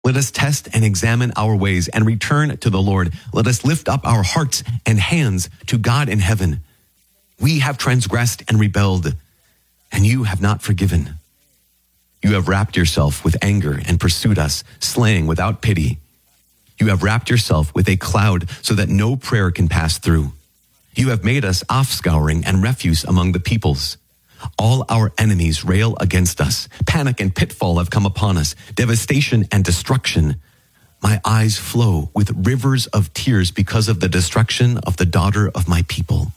Let us test and examine our ways and return to the Lord. Let us lift up our hearts and hands to God in heaven. We have transgressed and rebelled, and you have not forgiven. You have wrapped yourself with anger and pursued us, slaying without pity. You have wrapped yourself with a cloud so that no prayer can pass through. You have made us offscouring and refuse among the peoples. All our enemies rail against us. Panic and pitfall have come upon us, devastation and destruction. My eyes flow with rivers of tears because of the destruction of the daughter of my people.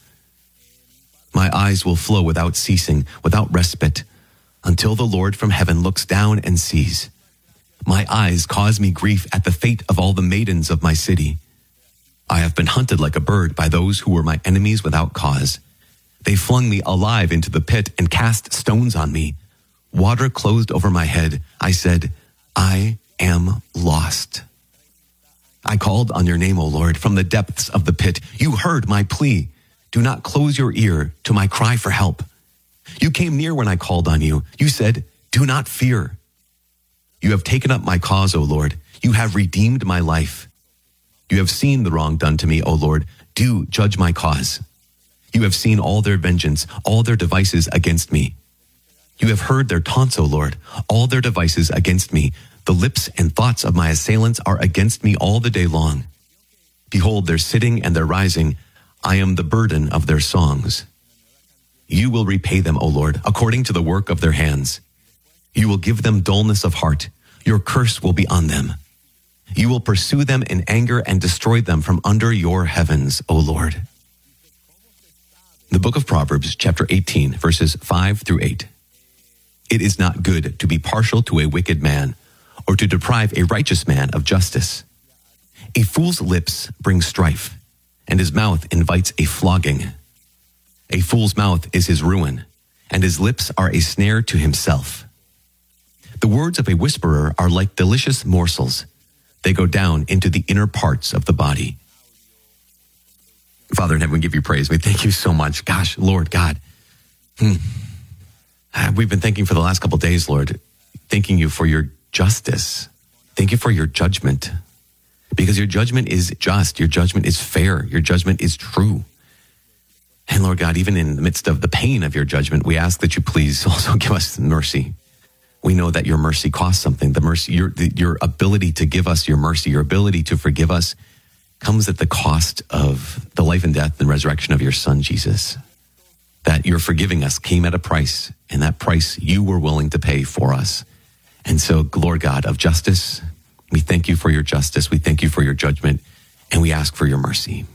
My eyes will flow without ceasing, without respite, until the Lord from heaven looks down and sees. My eyes cause me grief at the fate of all the maidens of my city. I have been hunted like a bird by those who were my enemies without cause. They flung me alive into the pit and cast stones on me. Water closed over my head. I said, I am lost. I called on your name, O Lord, from the depths of the pit. You heard my plea. Do not close your ear to my cry for help. You came near when I called on you. You said, do not fear. You have taken up my cause, O Lord. You have redeemed my life. You have seen the wrong done to me, O Lord. Do judge my cause. You have seen all their vengeance, all their devices against me. You have heard their taunts, O Lord, all their devices against me. The lips and thoughts of my assailants are against me all the day long. Behold, their sitting and their rising. I am the burden of their songs. You will repay them, O Lord, according to the work of their hands. You will give them dullness of heart. Your curse will be on them. You will pursue them in anger and destroy them from under your heavens, O Lord. The book of Proverbs, chapter 18, verses 5 through 8. It is not good to be partial to a wicked man, or to deprive a righteous man of justice. A fool's lips bring strife, and his mouth invites a flogging. A fool's mouth is his ruin, and his lips are a snare to himself. The words of a whisperer are like delicious morsels. They go down into the inner parts of the body. Father in heaven, we give you praise. We thank you so much. Gosh, Lord God. We've been thanking for the last couple of days, Lord, thanking you for your justice. Thank you for your judgment, because your judgment is just. Your judgment is fair. Your judgment is true. And Lord God, even in the midst of the pain of your judgment, we ask that you please also give us mercy. We know that your mercy costs something. The mercy, your ability to give us your mercy, your ability to forgive us comes at the cost of the life and death and resurrection of your Son, Jesus. That your forgiving us came at a price, and that price you were willing to pay for us. And so, Lord God of justice, we thank you for your justice. We thank you for your judgment, and we ask for your mercy.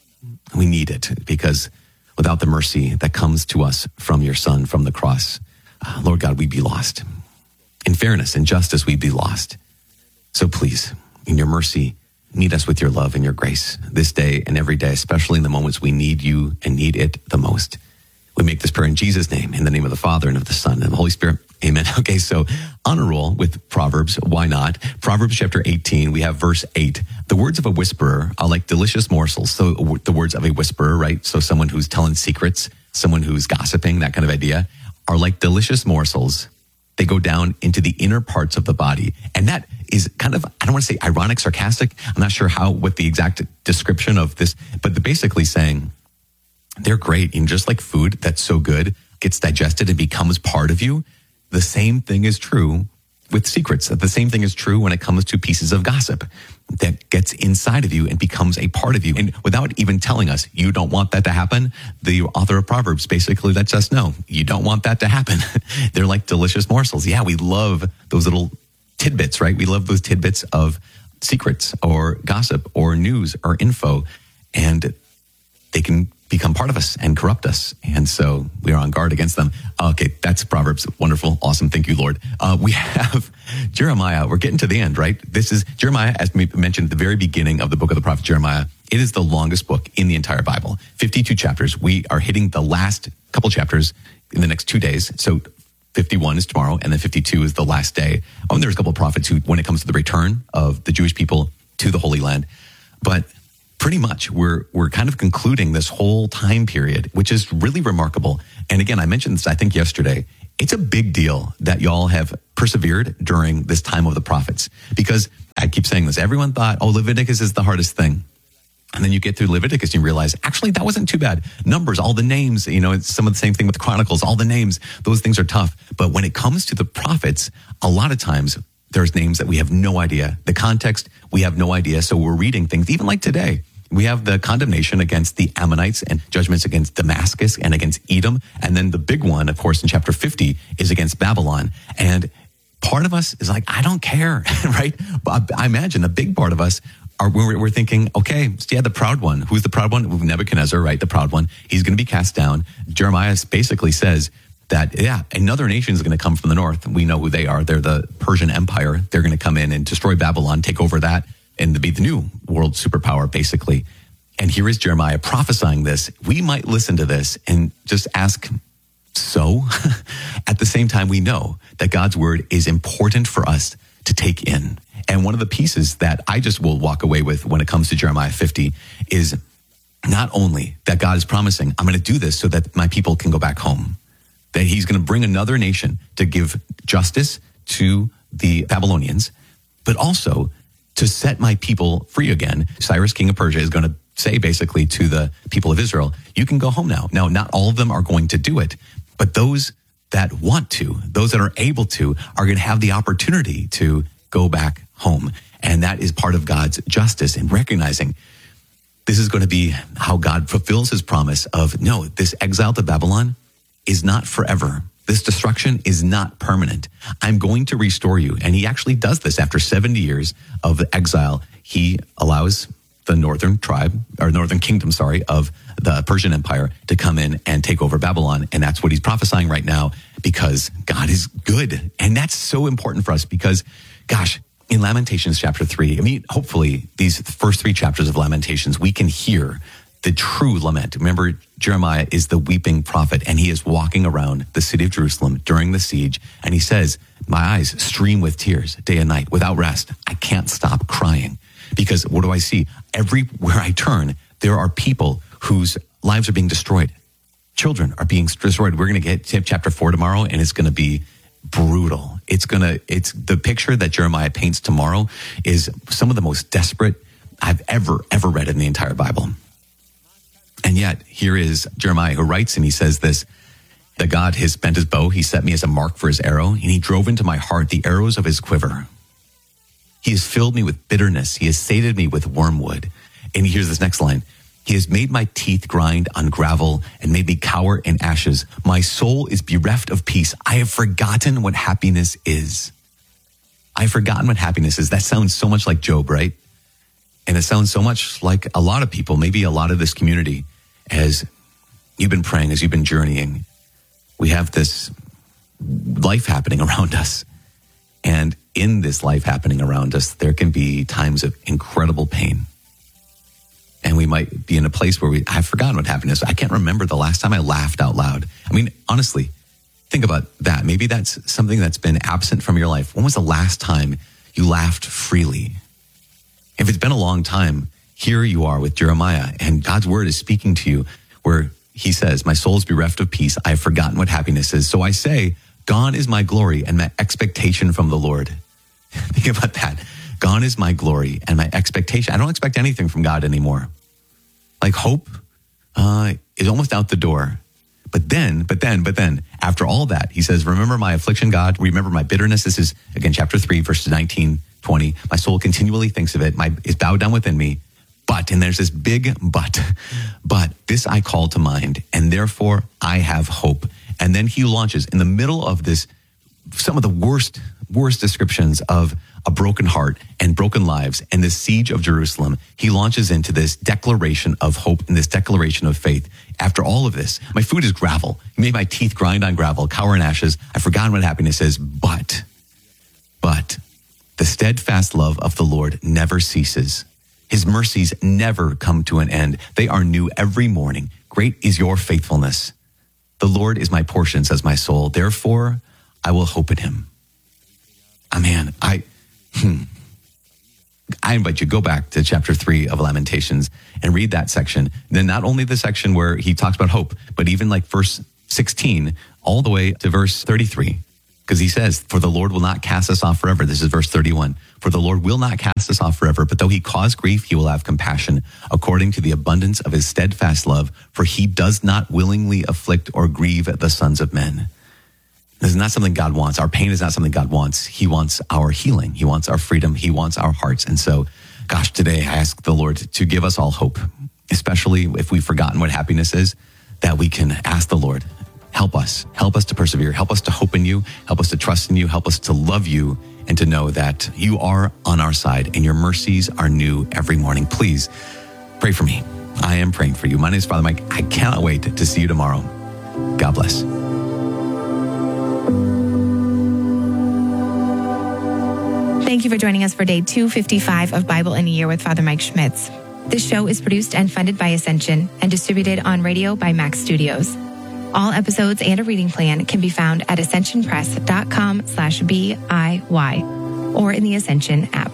We need it, because without the mercy that comes to us from your Son, from the cross, Lord God, we'd be lost. In fairness and justice, we'd be lost. So please, in your mercy, meet us with your love and your grace this day and every day, especially in the moments we need you and need it the most. We make this prayer in Jesus' name, in the name of the Father and of the Son and of the Holy Spirit. Amen. Okay, so on a roll with Proverbs. Why not? Proverbs chapter 18, we have verse 8. The words of a whisperer are like delicious morsels. So the words of a whisperer, right? So someone who's telling secrets, someone who's gossiping, that kind of idea, are like delicious morsels. They go down into the inner parts of the body. And that is kind of, I don't want to say ironic, sarcastic. I'm not sure what the exact description of this, but they're basically saying they're great. And just like food that's so good gets digested and becomes part of you, the same thing is true with secrets. The same thing is true when it comes to pieces of gossip that gets inside of you and becomes a part of you. And without even telling us, you don't want that to happen, the author of Proverbs basically lets us know, you don't want that to happen. They're like delicious morsels. Yeah, we love those little tidbits, right? We love those tidbits of secrets or gossip or news or info, and they can become part of us and corrupt us. And so we are on guard against them. Okay, that's Proverbs. Wonderful. Awesome. Thank you, Lord. We have Jeremiah. We're getting to the end, right? This is Jeremiah, as we mentioned at the very beginning of the book of the prophet Jeremiah. It is the longest book in the entire Bible. 52 chapters. We are hitting the last couple chapters in the next 2 days. So 51 is tomorrow, and then 52 is the last day. There's a couple of prophets who, when it comes to the return of the Jewish people to the Holy Land, but pretty much we're kind of concluding this whole time period, which is really remarkable. And again, I mentioned this, I think yesterday, it's a big deal that y'all have persevered during this time of the prophets, because I keep saying this. Everyone thought, Leviticus is the hardest thing. And then you get through Leviticus and you realize, actually, that wasn't too bad. Numbers, all the names, it's some of the same thing with the Chronicles, all the names, those things are tough. But when it comes to the prophets, a lot of times there's names that we have no idea. The context, we have no idea. So we're reading things, even like today. We have the condemnation against the Ammonites and judgments against Damascus and against Edom. And then the big one, of course, in chapter 50 is against Babylon. And part of us is like, I don't care, right? But I imagine a big part of us we're thinking, okay, so the proud one. Who's the proud one? Nebuchadnezzar, right? The proud one. He's going to be cast down. Jeremiah basically says that, another nation is going to come from the north. We know who they are. They're the Persian Empire. They're going to come in and destroy Babylon, take over that, and be the new world superpower, basically. And here is Jeremiah prophesying this. We might listen to this and just ask, so? At the same time, we know that God's word is important for us to take in. And one of the pieces that I just will walk away with when it comes to Jeremiah 50 is not only that God is promising, I'm going to do this so that my people can go back home, that he's going to bring another nation to give justice to the Babylonians, but also to set my people free again. Cyrus, king of Persia, is going to say basically to the people of Israel, you can go home now. Now, not all of them are going to do it, but those that want to, those that are able to, are going to have the opportunity to go back home. And that is part of God's justice in recognizing this is going to be how God fulfills his promise of, no, this exile to Babylon is not forever. This destruction is not permanent. I'm going to restore you. And he actually does this after 70 years of exile. He allows the northern kingdom, of the Persian Empire to come in and take over Babylon. And that's what he's prophesying right now, because God is good. And that's so important for us because, gosh, in Lamentations chapter 3, hopefully these first 3 chapters of Lamentations, we can hear the true lament. Remember, Jeremiah is the weeping prophet, and he is walking around the city of Jerusalem during the siege, and he says, my eyes stream with tears day and night without rest. I can't stop crying because what do I see? Everywhere I turn, there are people whose lives are being destroyed. Children are being destroyed. We're going to get to chapter 4 tomorrow, and it's going to be brutal. It's the picture that Jeremiah paints tomorrow is some of the most desperate I've ever read in the entire Bible. And yet, here is Jeremiah who writes, and he says this, that God has bent his bow, he set me as a mark for his arrow, and he drove into my heart the arrows of his quiver. He has filled me with bitterness, he has sated me with wormwood. And here's this next line, he has made my teeth grind on gravel and made me cower in ashes. My soul is bereft of peace. I have forgotten what happiness is. I've forgotten what happiness is. That sounds so much like Job, right? And it sounds so much like a lot of people, maybe a lot of this community, as you've been praying, as you've been journeying. We have this life happening around us. And in this life happening around us, there can be times of incredible pain. And we might be in a place where I've forgotten what happiness is. I can't remember the last time I laughed out loud. Honestly, think about that. Maybe that's something that's been absent from your life. When was the last time you laughed freely? If it's been a long time, here you are with Jeremiah, and God's word is speaking to you where he says, my soul is bereft of peace. I have forgotten what happiness is. So I say, gone is my glory and my expectation from the Lord. Think about that. Gone is my glory and my expectation. I don't expect anything from God anymore. Like hope is almost out the door. But then, after all that, he says, remember my affliction, God. Remember my bitterness. This is, again, chapter 3, verses 19, 20. My soul continually thinks of it. Is bowed down within me. But, and there's this big but this I call to mind, and therefore I have hope. And then he launches in the middle of this, some of the worst descriptions of a broken heart and broken lives and the siege of Jerusalem. He launches into this declaration of hope and this declaration of faith. After all of this, my food is gravel. He made my teeth grind on gravel, cower in ashes. I've forgotten what happiness is, but the steadfast love of the Lord never ceases. His mercies never come to an end. They are new every morning. Great is your faithfulness. The Lord is my portion, says my soul. Therefore, I will hope in him. I invite you, go back to chapter 3 of Lamentations and read that section. Then not only the section where he talks about hope, but even like verse 16 all the way to verse 33. Because he says, for the Lord will not cast us off forever. This is verse 31. For the Lord will not cast us off forever, but though he cause grief, he will have compassion according to the abundance of his steadfast love, for he does not willingly afflict or grieve the sons of men. This is not something God wants. Our pain is not something God wants. He wants our healing. He wants our freedom. He wants our hearts. And so, gosh, today I ask the Lord to give us all hope, especially if we've forgotten what happiness is, that we can ask the Lord, help us to persevere, help us to hope in you, help us to trust in you, help us to love you, and to know that you are on our side and your mercies are new every morning. Please pray for me. I am praying for you. My name is Father Mike. I cannot wait to see you tomorrow. God bless. Thank you for joining us for day 255 of Bible in a Year with Father Mike Schmitz. This show is produced and funded by Ascension and distributed on radio by Max Studios. All episodes and a reading plan can be found at ascensionpress.com/BIY or in the Ascension app.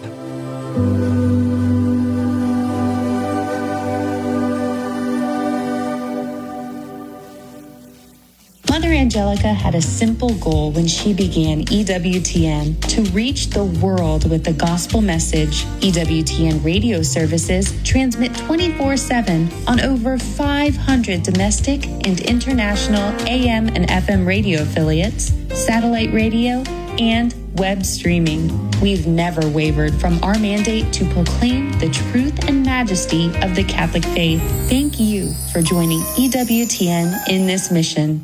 Mother Angelica had a simple goal when she began EWTN: to reach the world with the gospel message. EWTN radio services transmit 24/7 on over 500 domestic and international AM and FM radio affiliates, satellite radio, and web streaming. We've never wavered from our mandate to proclaim the truth and majesty of the Catholic faith. Thank you for joining EWTN in this mission.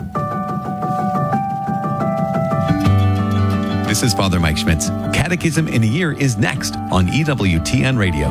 This is Father Mike Schmitz. Catechism in a Year is next on EWTN Radio.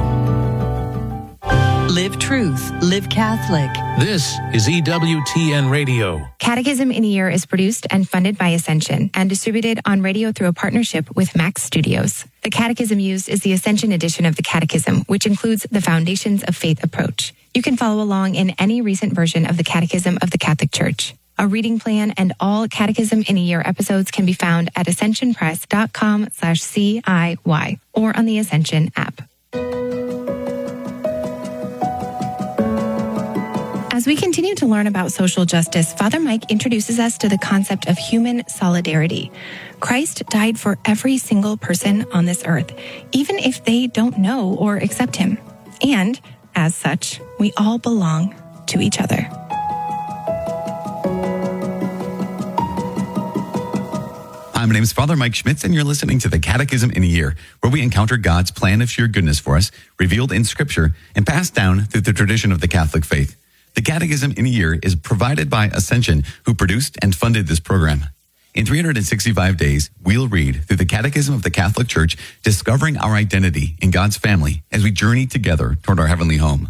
Live truth, live Catholic. This is EWTN Radio. Catechism in a Year is produced and funded by Ascension and distributed on radio through a partnership with Max Studios. The catechism used is the Ascension edition of the Catechism, which includes the Foundations of Faith approach. You can follow along in any recent version of the Catechism of the Catholic Church. A reading plan and all Catechism in a Year episodes can be found at ascensionpress.com/CIY or on the Ascension app. As we continue to learn about social justice, Father Mike introduces us to the concept of human solidarity. Christ died for every single person on this earth, even if they don't know or accept him. And, as such, we all belong to each other. Hi, my name is Father Mike Schmitz, and you're listening to the Catechism in a Year, where we encounter God's plan of sheer goodness for us, revealed in Scripture and passed down through the tradition of the Catholic faith. The Catechism in a Year is provided by Ascension, who produced and funded this program. In 365 days, we'll read through the Catechism of the Catholic Church, discovering our identity in God's family as we journey together toward our heavenly home.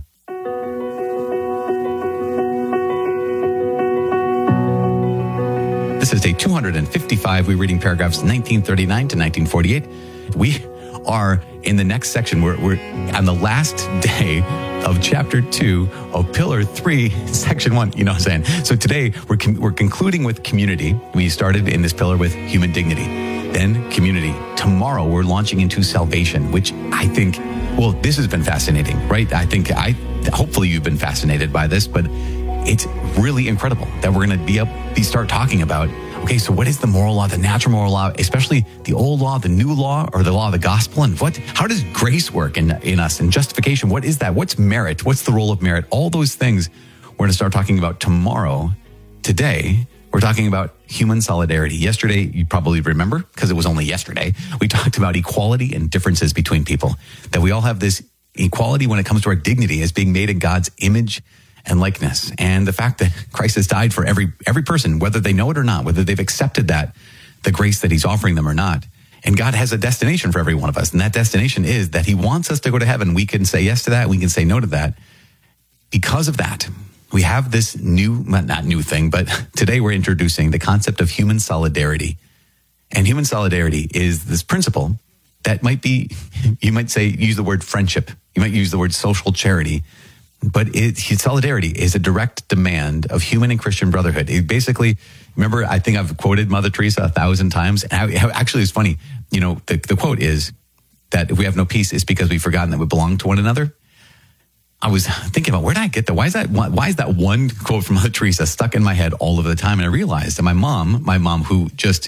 This is day 255. We're reading paragraphs 1939 to 1948. We are in the next section. We're on the last day of chapter 2 of pillar 3, section 1. You know what I'm saying? So today we're concluding with community. We started in this pillar with human dignity, then community. Tomorrow we're launching into salvation, which I think, well, this has been fascinating, right? Hopefully you've been fascinated by this, but it's really incredible that we're going to start talking about, okay, so what is the moral law, the natural moral law, especially the old law, the new law, or the law of the gospel? And how does grace work in us, and justification? What is that? What's merit? What's the role of merit? All those things we're going to start talking about tomorrow. Today, we're talking about human solidarity. Yesterday, you probably remember, because it was only yesterday, we talked about equality and differences between people, that we all have this equality when it comes to our dignity as being made in God's image and likeness, and the fact that Christ has died for every person, whether they know it or not, whether they've accepted that, the grace that he's offering them or not. And God has a destination for every one of us, and that destination is that he wants us to go to heaven. We can say yes to that, we can say no to that. Because of that, we have this not new thing, but today we're introducing the concept of human solidarity. And human solidarity is this principle that might be, you might say, use the word friendship, you might use the word social charity, but solidarity is a direct demand of human and Christian brotherhood. It basically, remember, I think I've quoted Mother Teresa 1,000 times. And actually, it's funny. You know, the quote is that if we have no peace, it's because we've forgotten that we belong to one another. I was thinking about, where did I get that? Why is that one quote from Mother Teresa stuck in my head all of the time? And I realized that my mom, who just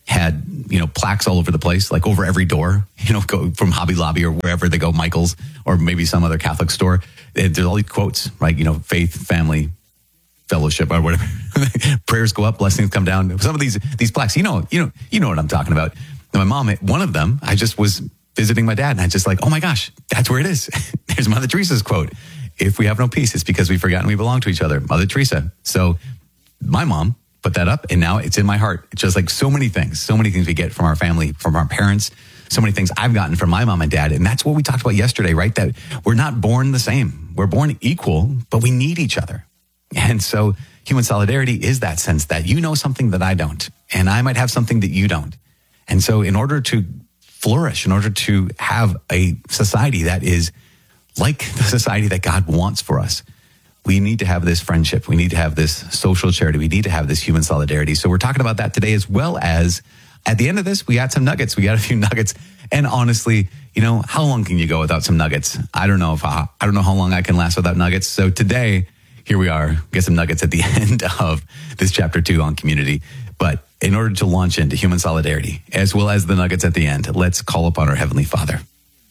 had, plaques all over the place, like over every door, go from Hobby Lobby or wherever they go, Michael's or maybe some other Catholic store. There's all these quotes, right? Faith, family, fellowship, or whatever. Prayers go up, blessings come down. Some of these plaques, you know what I'm talking about. And my mom, one of them, I just was visiting my dad and I just like, oh my gosh, that's where it is. There's Mother Teresa's quote. If we have no peace, it's because we've forgotten we belong to each other. Mother Teresa. So my mom put that up and now it's in my heart. It's just like so many things we get from our family, from our parents, so many things I've gotten from my mom and dad. And that's what we talked about yesterday, right? That we're not born the same. We're born equal, but we need each other. And so human solidarity is that sense that you know something that I don't, and I might have something that you don't. And so in order to flourish, in order to have a society that is like the society that God wants for us, we need to have this friendship. We need to have this social charity. We need to have this human solidarity. So we're talking about that today, as well as at the end of this, we got some nuggets. We got a few nuggets. And honestly, how long can you go without some nuggets? I don't know how long I can last without nuggets. So today, here we are. Get some nuggets at the end of this chapter 2 on community. But in order to launch into human solidarity, as well as the nuggets at the end, let's call upon our Heavenly Father.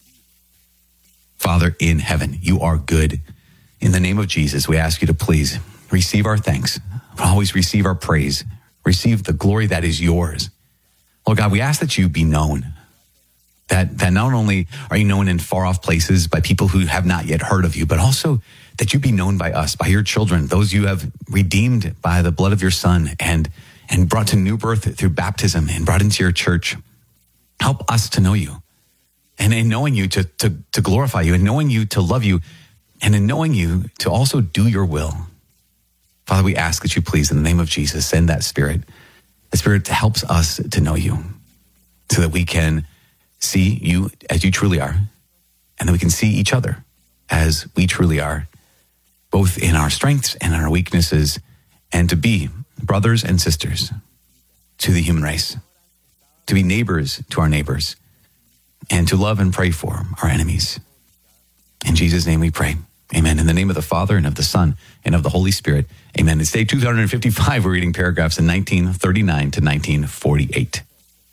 Father in heaven, you are good. In the name of Jesus, we ask you to please receive our thanks. Always receive our praise. Receive the glory that is yours. Lord God, we ask that you be known. That not only are you known in far off places by people who have not yet heard of you, but also that you be known by us, by your children, those you have redeemed by the blood of your Son and brought to new birth through baptism and brought into your church. Help us to know you, and in knowing you to glorify you, and knowing you to love you, and in knowing you to also do your will. Father, we ask that you please, in the name of Jesus, send that Spirit. The Spirit helps us to know you so that we can see you as you truly are, and that we can see each other as we truly are, both in our strengths and in our weaknesses, and to be brothers and sisters to the human race, to be neighbors to our neighbors, and to love and pray for our enemies. In Jesus' name we pray. Amen. In the name of the Father, and of the Son, and of the Holy Spirit. Amen. It's day 255. We're reading paragraphs in 1939 to 1948.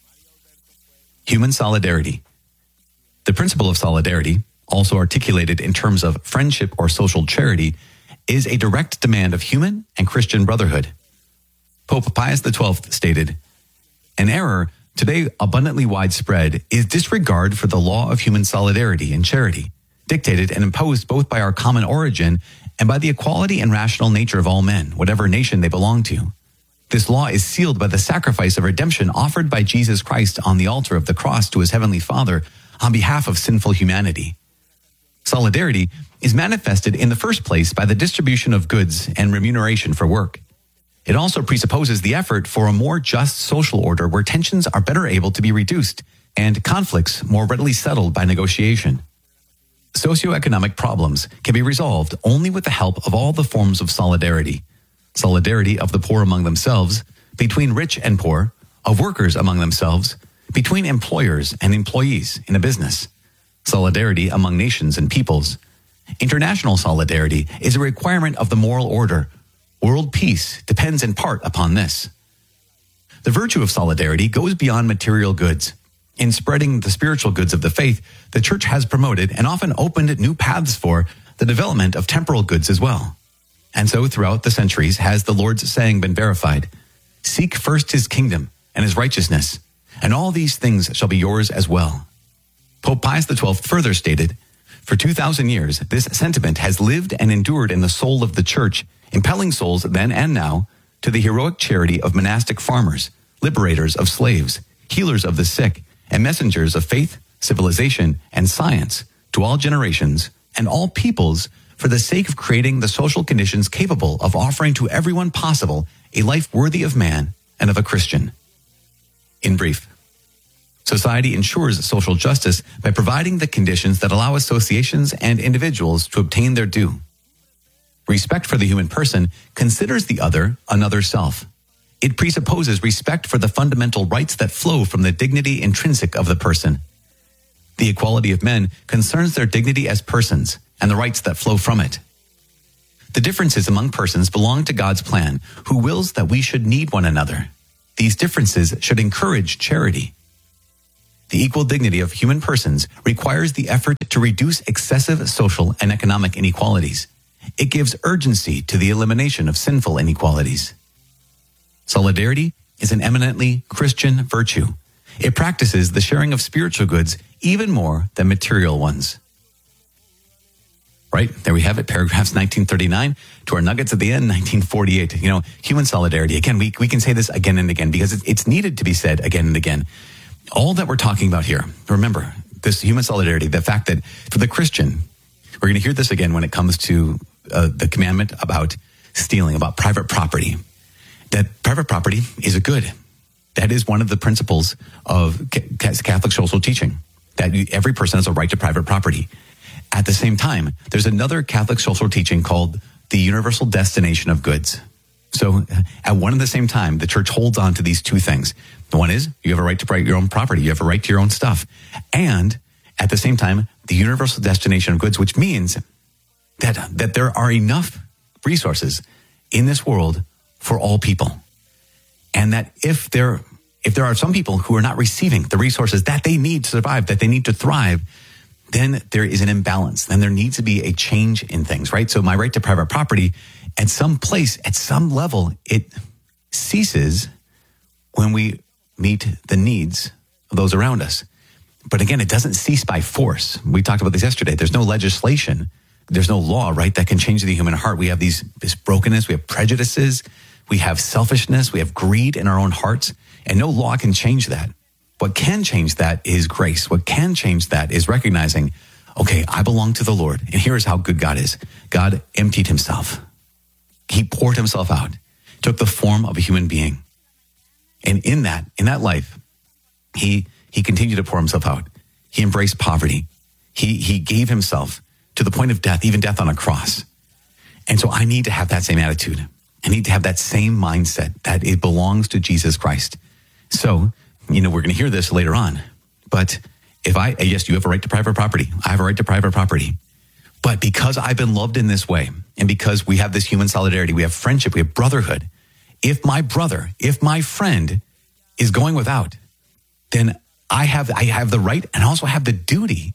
Human solidarity. The principle of solidarity, also articulated in terms of friendship or social charity, is a direct demand of human and Christian brotherhood. Pope Pius XII stated, "An error today abundantly widespread is disregard for the law of human solidarity and charity, dictated and imposed both by our common origin and by the equality and rational nature of all men, whatever nation they belong to. This law is sealed by the sacrifice of redemption offered by Jesus Christ on the altar of the cross to his heavenly Father on behalf of sinful humanity. Solidarity is manifested in the first place by the distribution of goods and remuneration for work. It also presupposes the effort for a more just social order where tensions are better able to be reduced and conflicts more readily settled by negotiation. Socioeconomic problems can be resolved only with the help of all the forms of solidarity. Solidarity of the poor among themselves, between rich and poor, of workers among themselves, between employers and employees in a business. Solidarity among nations and peoples. International solidarity is a requirement of the moral order. World peace depends in part upon this. The virtue of solidarity goes beyond material goods. In spreading the spiritual goods of the faith, the Church has promoted and often opened new paths for the development of temporal goods as well. And so throughout the centuries has the Lord's saying been verified, "Seek first his kingdom and his righteousness, and all these things shall be yours as well." Pope Pius XII further stated, "For 2,000 years, this sentiment has lived and endured in the soul of the Church, impelling souls then and now to the heroic charity of monastic farmers, liberators of slaves, healers of the sick, and messengers of faith, civilization, and science to all generations and all peoples for the sake of creating the social conditions capable of offering to everyone possible a life worthy of man and of a Christian." In brief, society ensures social justice by providing the conditions that allow associations and individuals to obtain their due. Respect for the human person considers the other another self. It presupposes respect for the fundamental rights that flow from the dignity intrinsic of the person. The equality of men concerns their dignity as persons and the rights that flow from it. The differences among persons belong to God's plan, who wills that we should need one another. these differences should encourage charity. The equal dignity of human persons requires the effort to reduce excessive social and economic inequalities. It gives urgency to the elimination of sinful inequalities. Solidarity is an eminently Christian virtue. It practices the sharing of spiritual goods even more than material ones. Right? There we have it, paragraphs 1939 to our nuggets at the end, 1948. Human solidarity. Again, we can say this again and again because it's needed to be said again and again. All that we're talking about here, remember, this human solidarity, the fact that for the Christian, we're going to hear this again when it comes to the commandment about stealing, about private property, that private property is a good. That is one of the principles of Catholic social teaching, that every person has a right to private property. At the same time, there's another Catholic social teaching called the universal destination of goods. So at one and the same time, the church holds on to these two things. The one is you have a right to your own property. You have a right to your own stuff. And at the same time, the universal destination of goods, which means that there are enough resources in this world for all people. And that if there are some people who are not receiving the resources that they need to survive, that they need to thrive, then there is an imbalance. Then there needs to be a change in things, right? So my right to private property, at some place, at some level, it ceases when we meet the needs of those around us. But again, it doesn't cease by force. We talked about this yesterday. There's no legislation. There's no law, right, that can change the human heart. We have this brokenness. We have prejudices. We have selfishness. We have greed in our own hearts. And no law can change that. What can change that is grace. What can change that is recognizing, okay, I belong to the Lord. And here's how good God is. God emptied himself. He poured himself out, took the form of a human being. And in that life, he continued to pour himself out. He embraced poverty. He gave himself to the point of death, even death on a cross. And so I need to have that same attitude. I need to have that same mindset that it belongs to Jesus Christ. So, we're going to hear this later on. But yes, you have a right to private property. I have a right to private property. But because I've been loved in this way, and because we have this human solidarity, we have friendship, we have brotherhood. If my brother, if my friend is going without, then I have the right and also have the duty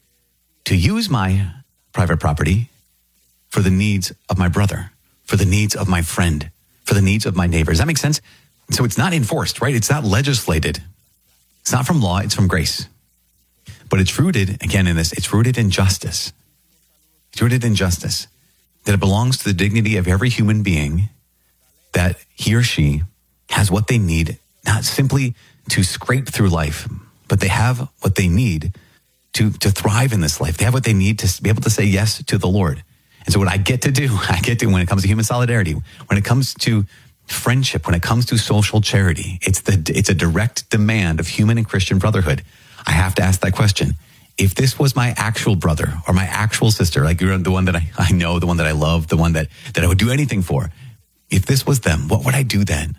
to use my private property for the needs of my brother, for the needs of my friend, for the needs of my neighbor. Does that make sense? So it's not enforced, right? It's not legislated. It's not from law, it's from grace. But it's rooted, again, in this, it's rooted in justice. It's rooted in justice. That it belongs to the dignity of every human being, that he or she has what they need, not simply to scrape through life, but they have what they need to thrive in this life. They have what they need to be able to say yes to the Lord. And so what I get to do when it comes to human solidarity, when it comes to friendship, when it comes to social charity, it's a direct demand of human and Christian brotherhood. I have to ask that question. If this was my actual brother or my actual sister, like you're the one that I know, the one that I love, the one that I would do anything for, if this was them, what would I do then?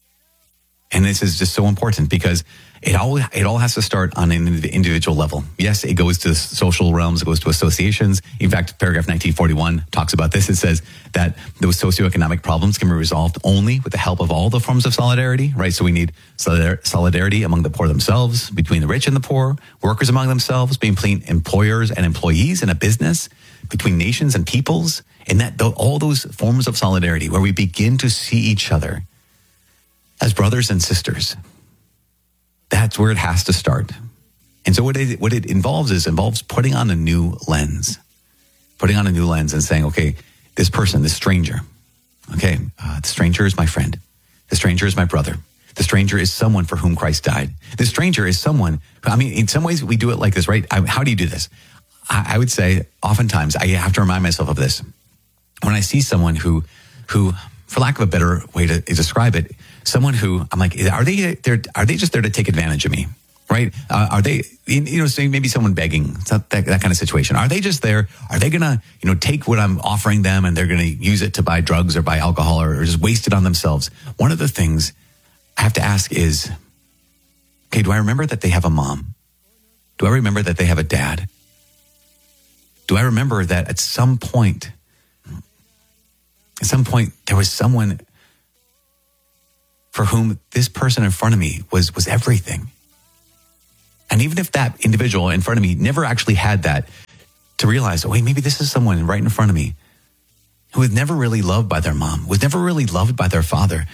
And this is just so important because it all has to start on an individual level. Yes, it goes to social realms, it goes to associations. In fact, paragraph 1941 talks about this. It says that those socioeconomic problems can be resolved only with the help of all the forms of solidarity, right? So we need solidarity among the poor themselves, between the rich and the poor, workers among themselves, between employers and employees in a business, between nations and peoples, and that all those forms of solidarity where we begin to see each other as brothers and sisters. That's where it has to start. And so what it involves putting on a new lens. Putting on a new lens and saying, okay, this person, this stranger, okay, the stranger is my friend. The stranger is my brother. The stranger is someone for whom Christ died. The stranger is someone, in some ways we do it like this, right? How do you do this? I would say oftentimes I have to remind myself of this. When I see someone who, for lack of a better way to describe it, someone who I'm like, are they just there to take advantage of me, right? Are they, say maybe someone begging, it's not that kind of situation. Are they just there? Are they gonna, take what I'm offering them and they're gonna use it to buy drugs or buy alcohol or just waste it on themselves? One of the things I have to ask is, okay, do I remember that they have a mom? Do I remember that they have a dad? Do I remember that at some point there was someone for whom this person in front of me was everything. And even if that individual in front of me never actually had that, to realize, oh, wait, maybe this is someone right in front of me who was never really loved by their mom, was never really loved by their father.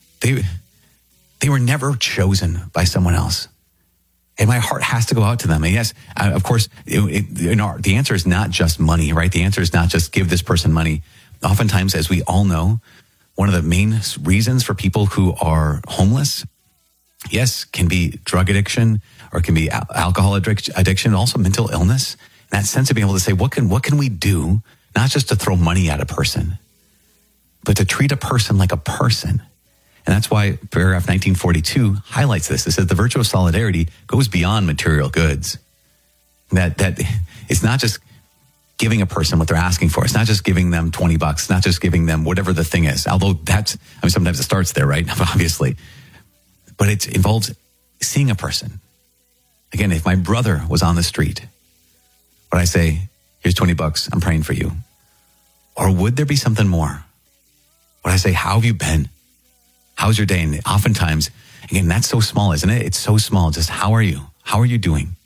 They were never chosen by someone else. And my heart has to go out to them. And yes, of course, the answer is not just money, right? The answer is not just give this person money. Oftentimes, as we all know, one of the main reasons for people who are homeless, yes, can be drug addiction or can be alcohol addiction, also mental illness. And that sense of being able to say, what can we do? Not just to throw money at a person, but to treat a person like a person. And that's why paragraph 1942 highlights this. It says the virtue of solidarity goes beyond material goods. That it's not just giving a person what they're asking for. It's not just giving them $20. It's not just giving them whatever the thing is. Although sometimes it starts there, right? Obviously. But it involves seeing a person. Again, if my brother was on the street, would I say, here's $20, I'm praying for you? Or would there be something more? Would I say, how have you been? How's your day? And oftentimes, again, that's so small, isn't it? It's so small. Just how are you? How are you doing?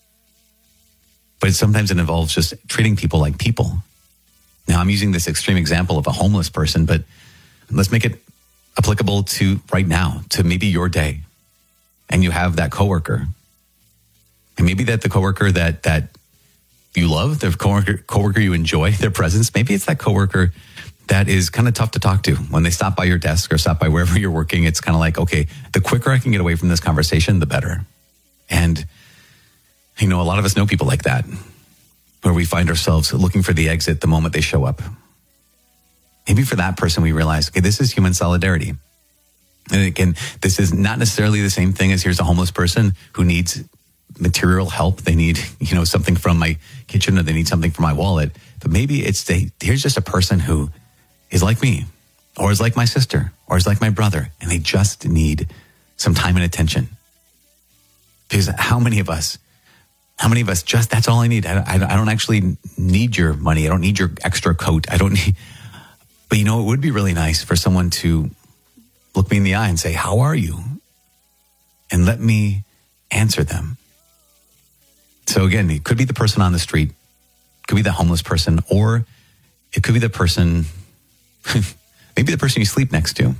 But sometimes it involves just treating people like people. Now, I'm using this extreme example of a homeless person, but let's make it applicable to right now, to maybe your day. And you have that coworker. And maybe that the coworker that you love, the coworker you enjoy their presence. Maybe it's that coworker that is kind of tough to talk to. When they stop by your desk or stop by wherever you're working, it's kind of like, okay, the quicker I can get away from this conversation, the better. And, a lot of us know people like that, where we find ourselves looking for the exit the moment they show up. Maybe for that person, we realize, okay, this is human solidarity. And again, this is not necessarily the same thing as here's a homeless person who needs material help. They need, something from my kitchen, or they need something from my wallet. But maybe here's just a person who is like me, or is like my sister, or is like my brother, and they just need some time and attention. Because how many of us just, that's all I need. I don't actually need your money. I don't need your extra coat. I don't need, but it would be really nice for someone to look me in the eye and say, how are you? And let me answer them. So again, it could be the person on the street, it could be the homeless person, or it could be the person, maybe the person you sleep next to.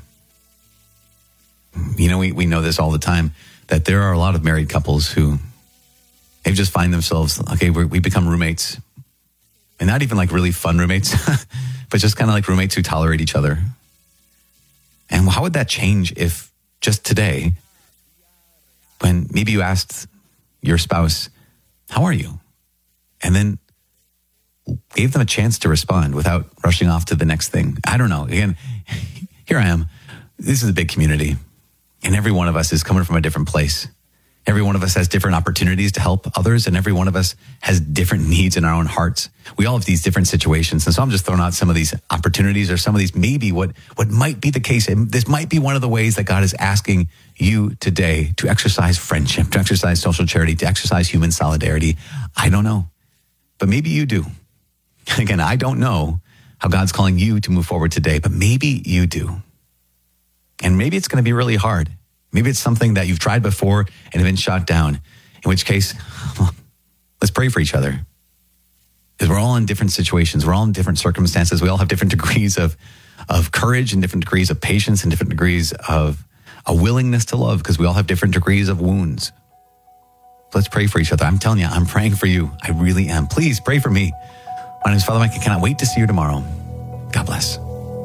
We know this all the time, that there are a lot of married couples who they just find themselves, okay, we become roommates. And not even like really fun roommates, but just kind of like roommates who tolerate each other. And how would that change if just today, when maybe you asked your spouse, how are you? And then gave them a chance to respond without rushing off to the next thing. I don't know. Again, here I am. This is a big community, and every one of us is coming from a different place. Every one of us has different opportunities to help others, and every one of us has different needs in our own hearts. We all have these different situations. And so I'm just throwing out some of these opportunities, or some of these maybe what might be the case. And this might be one of the ways that God is asking you today to exercise friendship, to exercise social charity, to exercise human solidarity. I don't know, but maybe you do. Again, I don't know how God's calling you to move forward today, but maybe you do. And maybe it's going to be really hard. Maybe it's something that you've tried before and have been shot down, in which case, let's pray for each other. Because we're all in different situations. We're all in different circumstances. We all have different degrees of courage, and different degrees of patience, and different degrees of a willingness to love, because we all have different degrees of wounds. Let's pray for each other. I'm telling you, I'm praying for you. I really am. Please pray for me. My name is Father Mike. I cannot wait to see you tomorrow. God bless.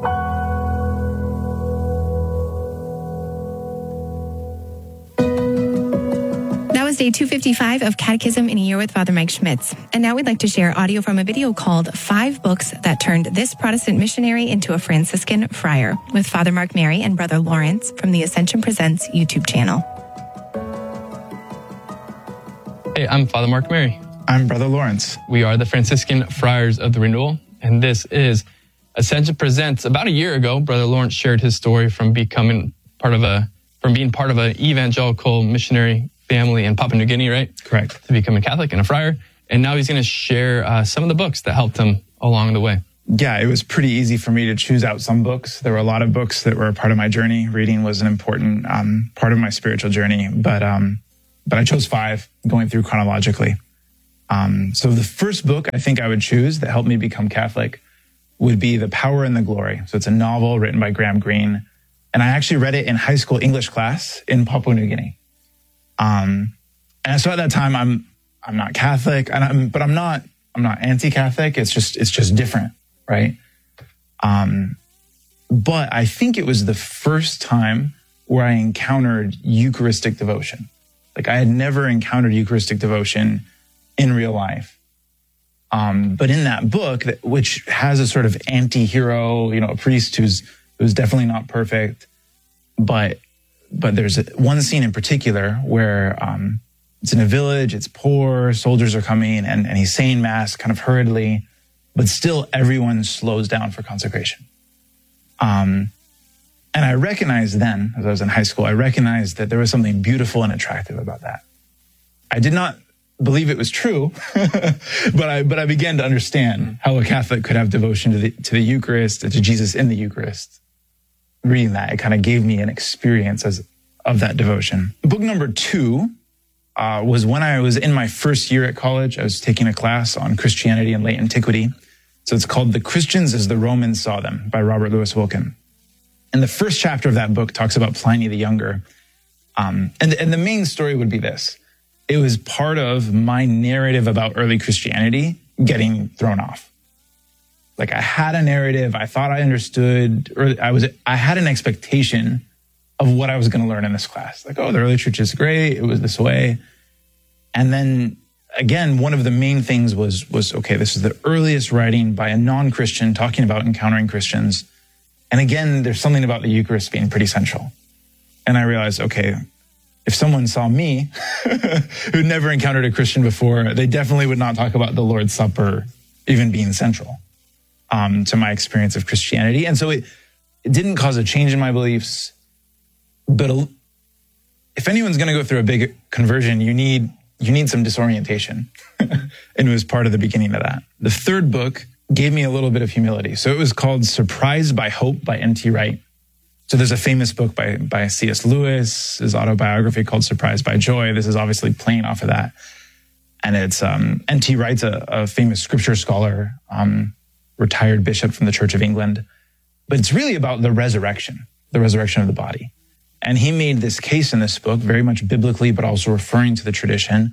Day 255 of Catechism in a Year with Father Mike Schmitz. And now we'd like to share audio from a video called 5 Books That Turned This Protestant Missionary into a Franciscan Friar, with Father Mark Mary and Brother Lawrence from the Ascension Presents YouTube channel. Hey, I'm Father Mark Mary. I'm Brother Lawrence. We are the Franciscan Friars of the Renewal, and this is Ascension Presents. About a year ago, Brother Lawrence shared his story from being part of an evangelical missionary family in Papua New Guinea, right? Correct. To become a Catholic and a friar. And now he's going to share some of the books that helped him along the way. yeah, it was pretty easy for me to choose out some books. There were a lot of books that were a part of my journey. Reading was an important part of my spiritual journey, but I chose 5 going through chronologically. So the first book I think I would choose that helped me become Catholic would be The Power and the Glory. So it's a novel written by Graham Greene. And I actually read it in high school English class in Papua New Guinea. And so at that time, I'm not Catholic, but I'm not anti-Catholic. It's just different, right? But I think it was the first time where I encountered Eucharistic devotion. Like I had never encountered Eucharistic devotion in real life. But in that book, which has a sort of anti-hero, a priest who's definitely not perfect, but there's one scene in particular where it's in a village, it's poor, soldiers are coming, and he's saying mass kind of hurriedly, but still everyone slows down for consecration. And I recognized then, as I was in high school, I recognized that there was something beautiful and attractive about that. I did not believe it was true, but I began to understand how a Catholic could have devotion to the Eucharist, to Jesus in the Eucharist. Reading that, it kind of gave me an experience of that devotion. Book number 2 was when I was in my first year at college. I was taking a class on Christianity in late antiquity. So it's called The Christians as the Romans Saw Them by Robert Louis Wilken. And the first chapter of that book talks about Pliny the Younger. And the main story would be this. It was part of my narrative about early Christianity getting thrown off. Like I had a narrative, I thought I understood, or I had an expectation of what I was going to learn in this class. Like, oh, the early church is great. It was this way. And then again, one of the main things was okay, this is the earliest writing by a non-Christian talking about encountering Christians. And again, there's something about the Eucharist being pretty central. And I realized, okay, if someone saw me who'd never encountered a Christian before, they definitely would not talk about the Lord's Supper even being central to my experience of Christianity. And so it didn't cause a change in my beliefs. But if anyone's going to go through a big conversion, you need some disorientation. And it was part of the beginning of that. The third book gave me a little bit of humility. So it was called Surprised by Hope by N.T. Wright. So there's a famous book by C.S. Lewis, his autobiography called Surprised by Joy. This is obviously playing off of that. And it's N.T. Wright's a famous scripture scholar, retired bishop from the Church of England. But it's really about the resurrection of the body. And he made this case in this book, very much biblically, but also referring to the tradition,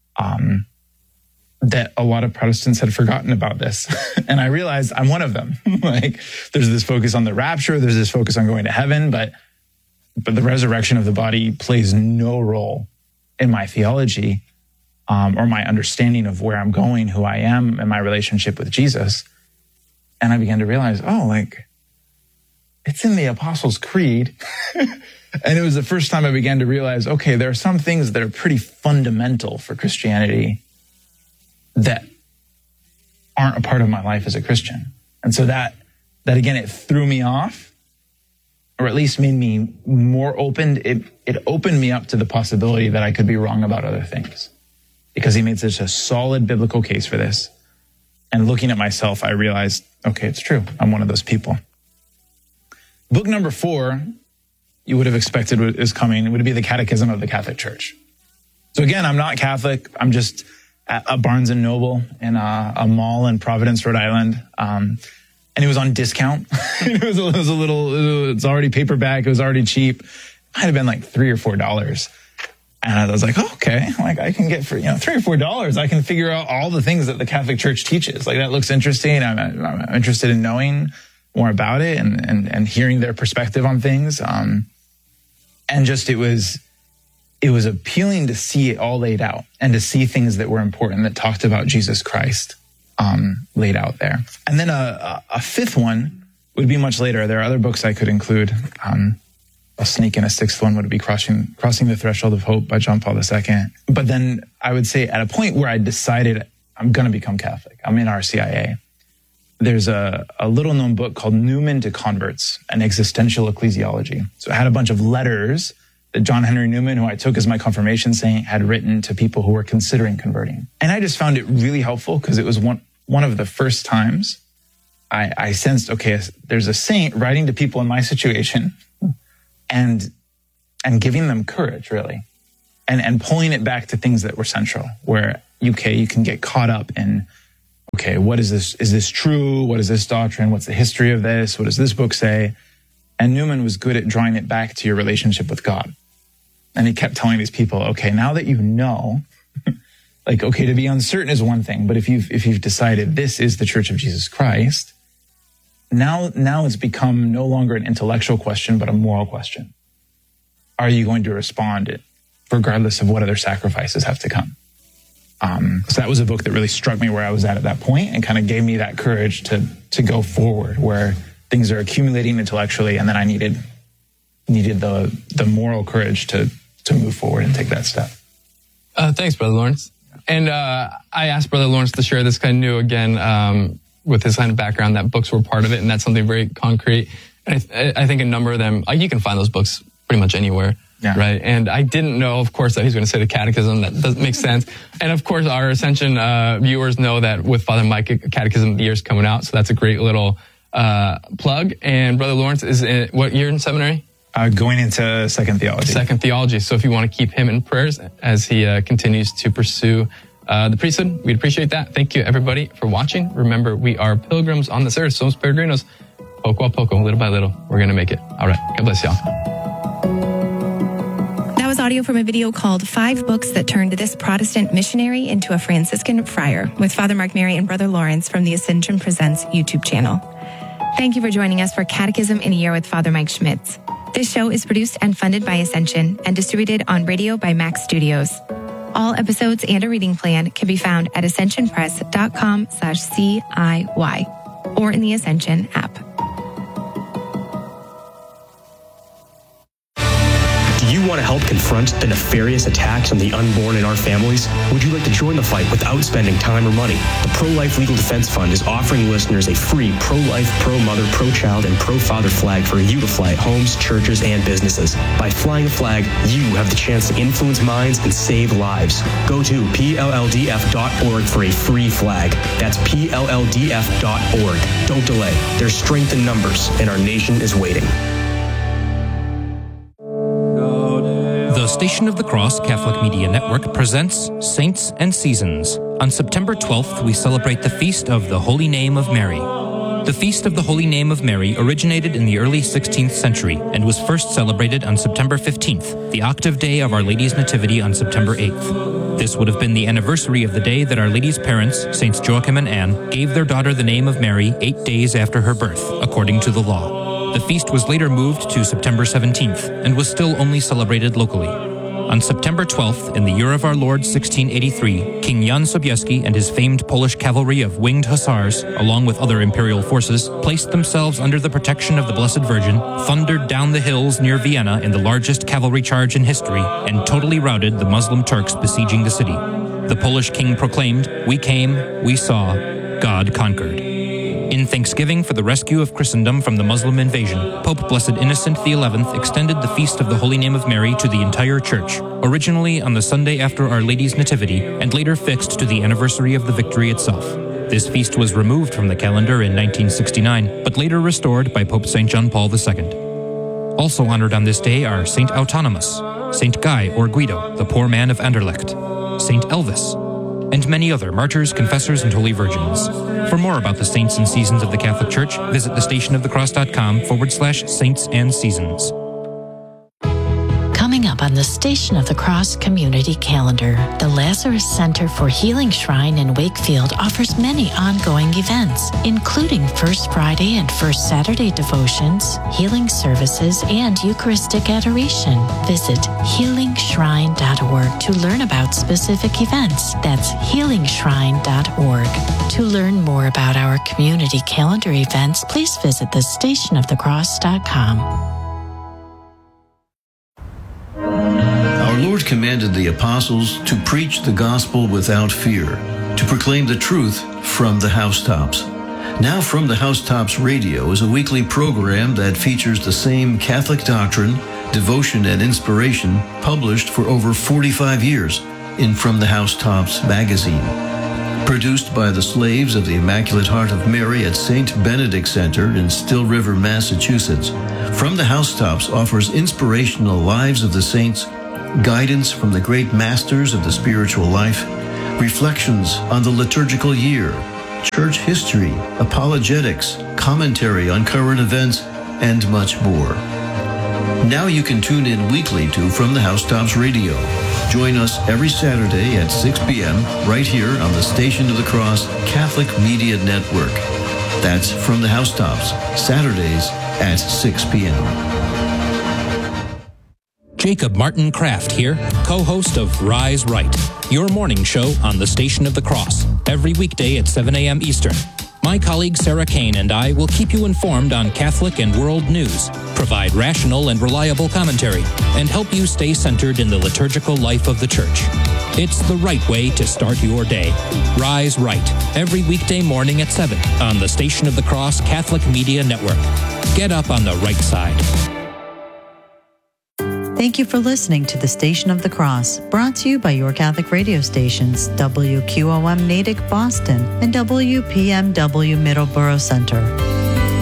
that a lot of Protestants had forgotten about this. And I realized I'm one of them. Like, there's this focus on the rapture, there's this focus on going to heaven, but the resurrection of the body plays no role in my theology, or my understanding of where I'm going, who I am, and my relationship with Jesus. And I began to realize, it's in the Apostles' Creed. And it was the first time I began to realize, okay, there are some things that are pretty fundamental for Christianity that aren't a part of my life as a Christian. And so that again, it threw me off, or at least made me more open. It opened me up to the possibility that I could be wrong about other things, because he made such a solid biblical case for this. And looking at myself, I realized, okay, it's true. I'm one of those people. Book number 4, you would have expected is coming. It would be the Catechism of the Catholic Church. So again, I'm not Catholic. I'm just at a Barnes & Noble in a mall in Providence, Rhode Island. And it was on discount. It's already paperback. It was already cheap. It might have been like $3 or $4. And I was like, okay, like I can get for, $3 or $4, I can figure out all the things that the Catholic Church teaches. Like that looks interesting. I'm interested in knowing more about it and hearing their perspective on things. And just, it was appealing to see it all laid out and to see things that were important that talked about Jesus Christ, laid out there. And then a fifth one would be much later. There are other books I could include. I'll sneak in a sixth one, would be Crossing the Threshold of Hope by John Paul II. But then I would say at a point where I decided I'm going to become Catholic, I'm in RCIA. There's a little known book called Newman to Converts, an existential ecclesiology. So it had a bunch of letters that John Henry Newman, who I took as my confirmation saint, had written to people who were considering converting. And I just found it really helpful because it was one of the first times I sensed, okay, there's a saint writing to people in my situation and giving them courage, really, and pulling it back to things that were central, where, you can get caught up in, okay, what is this? Is this true? What is this doctrine? What's the history of this? What does this book say? And Newman was good at drawing it back to your relationship with God. And he kept telling these people, okay, now that you know, like, okay, to be uncertain is one thing, but if you've decided this is the Church of Jesus Christ, now it's become no longer an intellectual question, but a moral question. Are you going to respond regardless of what other sacrifices have to come? So that was a book that really struck me where I was at that point, and kind of gave me that courage to go forward, where things are accumulating intellectually, and then I needed the moral courage to move forward and take that step. Thanks, Brother Lawrence. And I asked Brother Lawrence to share this, because I knew, again, with his kind of background, that books were part of it, and that's something very concrete. And I think a number of them, you can find those books pretty much anywhere. Yeah. Right. And I didn't know, of course, that he's going to say the catechism. That doesn't make sense. And of course, our Ascension viewers know that with Father Mike, Catechism of the Year is coming out. So that's a great little plug. And Brother Lawrence is in what year in seminary? Going into Second Theology. Second Theology. So if you want to keep him in prayers as he continues to pursue the priesthood, we'd appreciate that. Thank you, everybody, for watching. Remember, we are pilgrims on this earth. Somos peregrinos. Poco a poco, little by little, we're going to make it. All right. God bless y'all. That was audio from a video called 5 Books That Turned This Protestant Missionary into a Franciscan Friar, with Father Mark Mary and Brother Lawrence from the Ascension Presents YouTube channel. Thank you for joining us for Catechism in a Year with Father Mike Schmitz. This show is produced and funded by Ascension and distributed on radio by Max Studios. All episodes and a reading plan can be found at ascensionpress.com/CIY or in the Ascension app. Do you want to help confront the nefarious attacks on the unborn in our families? Would you like to join the fight without spending time or money? The Pro-Life Legal Defense Fund is offering listeners a free pro-life, pro-mother, pro-child, and pro-father flag for you to fly at homes, churches, and businesses. By flying a flag, you have the chance to influence minds and save lives. Go to PLLDF.org for a free flag. That's PLLDF.org. Don't delay. There's strength in numbers, and our nation is waiting. The Station of the Cross Catholic Media Network presents Saints and Seasons. On September 12th, we celebrate the Feast of the Holy Name of Mary. The Feast of the Holy Name of Mary originated in the early 16th century and was first celebrated on September 15th, the octave day of Our Lady's Nativity on September 8th. This would have been the anniversary of the day that Our Lady's parents, Saints Joachim and Anne, gave their daughter the name of Mary 8 days after her birth, according to the law. The feast was later moved to September 17th and was still only celebrated locally. On September 12th, in the year of our Lord 1683, King Jan Sobieski and his famed Polish cavalry of winged hussars, along with other imperial forces, placed themselves under the protection of the Blessed Virgin, thundered down the hills near Vienna in the largest cavalry charge in history, and totally routed the Muslim Turks besieging the city. The Polish king proclaimed, "We came, we saw, God conquered." In thanksgiving for the rescue of Christendom from the Muslim invasion, Pope Blessed Innocent XI extended the Feast of the Holy Name of Mary to the entire Church, originally on the Sunday after Our Lady's Nativity, and later fixed to the anniversary of the victory itself. This feast was removed from the calendar in 1969, but later restored by Pope St. John Paul II. Also honored on this day are Saint Autonomus, Saint Guy or Guido, the poor man of Anderlecht, Saint Elvis, and many other martyrs, confessors, and holy virgins. For more about the saints and seasons of the Catholic Church, visit thestationofthecross.com/saints and seasons. Coming up on the Station of the Cross Community Calendar, the Lazarus Center for Healing Shrine in Wakefield offers many ongoing events, including First Friday and First Saturday devotions, healing services, and Eucharistic adoration. Visit healingshrine.org to learn about specific events. That's healingshrine.org. To learn more about our community calendar events, please visit thestationofthecross.com. Our Lord commanded the apostles to preach the gospel without fear, to proclaim the truth from the housetops. Now From the Housetops Radio is a weekly program that features the same Catholic doctrine, devotion, and inspiration published for over 45 years in From the Housetops magazine. Produced by the Slaves of the Immaculate Heart of Mary at St. Benedict Center in Still River, Massachusetts, From the Housetops offers inspirational lives of the saints, guidance from the great masters of the spiritual life, reflections on the liturgical year, church history, apologetics, commentary on current events, and much more. Now you can tune in weekly to From the Housetops Radio. Join us every Saturday at 6 p.m. right here on the Station of the Cross Catholic Media Network. That's From the Housetops, Saturdays at 6 p.m. Jacob Martin Kraft here, co-host of Rise Right, your morning show on the Station of the Cross, every weekday at 7 a.m. Eastern. My colleague Sarah Kane and I will keep you informed on Catholic and world news, provide rational and reliable commentary, and help you stay centered in the liturgical life of the Church. It's the right way to start your day. Rise Right, every weekday morning at 7 on the Station of the Cross Catholic Media Network. Get up on the right side. Thank you for listening to the Station of the Cross, brought to you by your Catholic radio stations, WQOM Natick, Boston, and WPMW Middleborough Center.